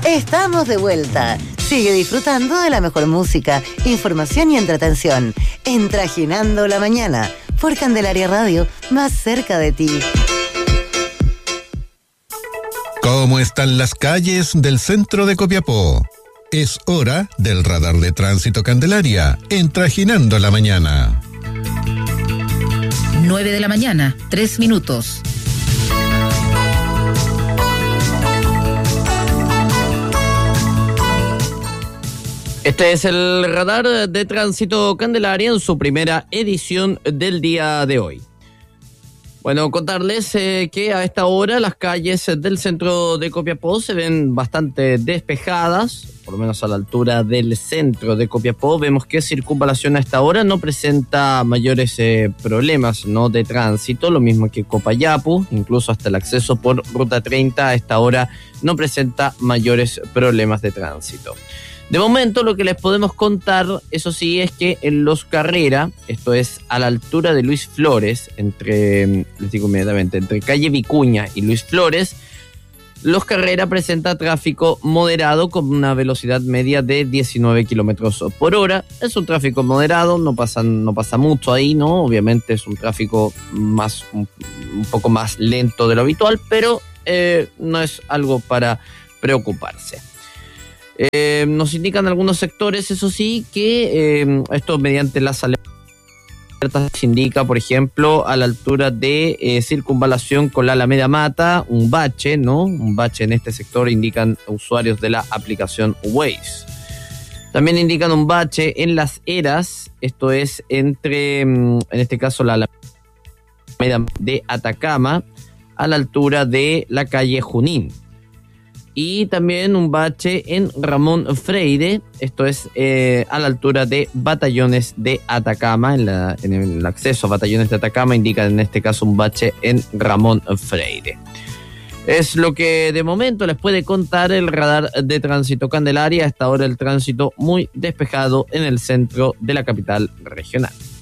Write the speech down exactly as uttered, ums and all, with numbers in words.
Estamos de vuelta. Sigue disfrutando de la mejor música, información y entretención en Trajinando la Mañana por Candelaria Radio, más cerca de ti. ¿Cómo están las calles del centro de Copiapó? Es hora del radar de tránsito Candelaria en Trajinando la Mañana. nueve de la mañana, tres minutos. Este es el radar de tránsito Candelaria en su primera edición del día de hoy. Bueno, contarles eh, que a esta hora las calles del centro de Copiapó se ven bastante despejadas, por lo menos a la altura del centro de Copiapó. Vemos que circunvalación a esta hora no presenta mayores eh, problemas no de tránsito, lo mismo que Copayapu, incluso hasta el acceso por Ruta treinta a esta hora no presenta mayores problemas de tránsito. De momento lo que les podemos contar, eso sí, es que en Los Carrera, esto es a la altura de Luis Flores, entre, les digo inmediatamente, entre calle Vicuña y Luis Flores, Los Carrera presenta tráfico moderado con una velocidad media de diecinueve kilómetros por hora. Es un tráfico moderado, no pasa, no pasa mucho ahí, ¿no? Obviamente es un tráfico más, un, un poco más lento de lo habitual, pero eh, no es algo para preocuparse. Eh, nos indican algunos sectores, eso sí, que eh, esto mediante las alertas se indica, por ejemplo, a la altura de eh, circunvalación con la Alameda Mata, un bache, ¿no? Un bache en este sector, indican usuarios de la aplicación Waze. También indican un bache en Las Heras, esto es entre, en este caso, la Alameda de Atacama, a la altura de la calle Junín. Y también un bache en Ramón Freire, esto es eh, a la altura de Batallones de Atacama, en, la, en el acceso a Batallones de Atacama indican en este caso un bache en Ramón Freire. Es lo que de momento les puede contar el radar de tránsito Candelaria. Hasta ahora el tránsito muy despejado en el centro de la capital regional.